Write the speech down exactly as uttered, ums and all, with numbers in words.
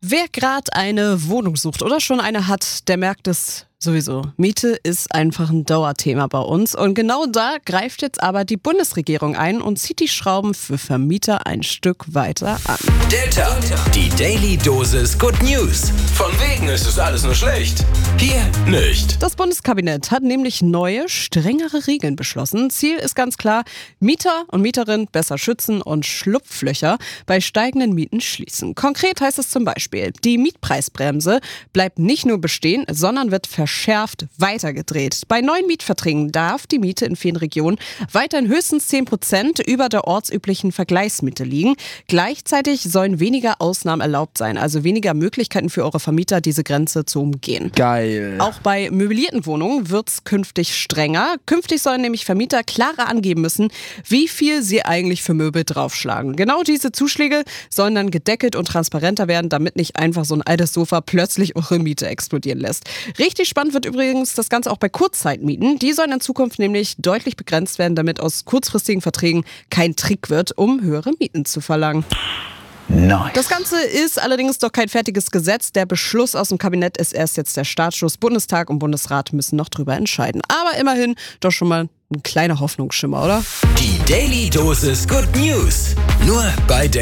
Wer gerade eine Wohnung sucht oder schon eine hat, der merkt es sowieso. Miete ist einfach ein Dauerthema bei uns. Und genau da greift jetzt aber die Bundesregierung ein und zieht die Schrauben für Vermieter ein Stück weiter an. Delta, die Daily Dosis Good News. Von wegen ist es alles nur schlecht. Hier nicht. Das Bundeskabinett hat nämlich neue, strengere Regeln beschlossen. Ziel ist ganz klar, Mieter und Mieterinnen besser schützen und Schlupflöcher bei steigenden Mieten schließen. Konkret heißt es zum Beispiel, die Mietpreisbremse bleibt nicht nur bestehen, sondern wird verschärft weitergedreht. Bei neuen Mietverträgen darf die Miete in vielen Regionen weiterhin höchstens zehn Prozent über der ortsüblichen Vergleichsmiete liegen. Gleichzeitig sollen weniger Ausnahmen erlaubt sein, also weniger Möglichkeiten für eure Vermieter, diese Grenze zu umgehen. Geil. Auch bei möblierten Wohnungen wird es künftig strenger. Künftig sollen nämlich Vermieter klarer angeben müssen, wie viel sie eigentlich für Möbel draufschlagen. Genau diese Zuschläge sollen dann gedeckelt und transparenter werden, damit nicht einfach so ein altes Sofa plötzlich eure Miete explodieren lässt. Richtig spannend wird übrigens das Ganze auch bei Kurzzeitmieten. Die sollen in Zukunft nämlich deutlich begrenzt werden, damit aus kurzfristigen Verträgen kein Trick wird, um höhere Mieten zu verlangen. Nice. Das Ganze ist allerdings doch kein fertiges Gesetz. Der Beschluss aus dem Kabinett ist erst jetzt der Startschuss. Bundestag und Bundesrat müssen noch drüber entscheiden. Aber immerhin doch schon mal ein kleiner Hoffnungsschimmer, oder? Die Daily Dosis Good News. Nur bei